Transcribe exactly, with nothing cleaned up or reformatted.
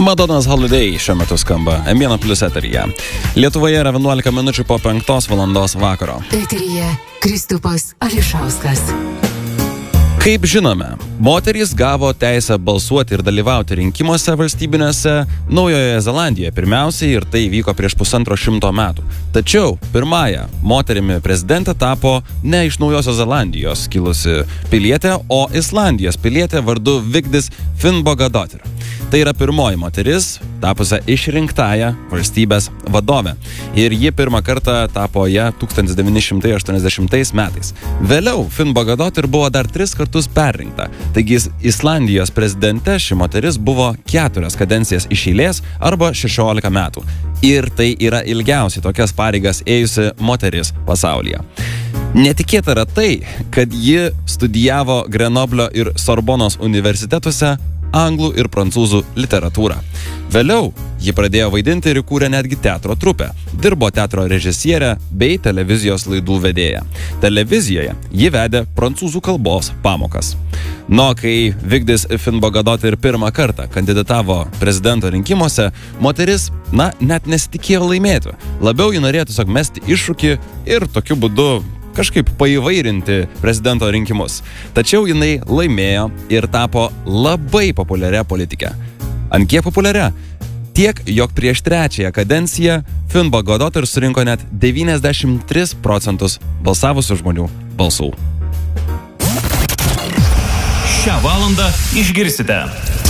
Madonna's Holiday šiuo metu skamba M vienas plius eteryje. Lietuvoje yra vienuolika minučių po penktos valandos vakaro. Eteryje Kristupas Ališauskas. Kaip žinome, moterys gavo teisę balsuoti ir dalyvauti rinkimuose valstybinėse Naujojoje Zelandijoje pirmiausiai ir tai vyko prieš pusantro šimto metų. Tačiau pirmąją moterimi prezidentė tapo ne iš Naujosios Zelandijos kilusi pilietė, o Islandijos pilietė vardu Vigdis Finnbogadóttir. Tai yra pirmoji moteris, tapusi išrinktąją valstybės vadovę. Ir ji pirmą kartą tapo ją tūkstantis devyni šimtai aštuoniasdešimtais metais. Vėliau Finnbogadóttir buvo dar tris kartus perrinkta. Taigi Islandijos prezidente ši moteris buvo keturias kadencijas iš eilės arba šešiolika metų. Ir tai yra ilgiausiai tokias pareigas ėjusi moteris pasaulyje. Netikėta yra tai, kad ji studijavo Grenoblio ir Sorbonos universitetuose anglų ir prancūzų literatūrą. Vėliau ji pradėjo vaidinti ir įkūrė netgi teatro trupę. Dirbo teatro režisierė bei televizijos laidų vedėja. Televizijoje ji vedė prancūzų kalbos pamokas. Nuo kai Vigdis Finnbogadóttir pirmą kartą kandidatavo prezidento rinkimuose, moteris, na, net nesitikėjo laimėti. Labiau ji norėjo tiesiog mesti iššūkį ir tokiu būdu kažkaip paįvairinti prezidento rinkimus. Tačiau jinai laimėjo ir tapo labai populiaria politikė. Ant kiek populiaria? Tiek, jog prieš trečiąją kadenciją Finnbogadóttir surinko net devyniasdešimt tris procentus balsavusių žmonių balsų. Šią valandą išgirsite.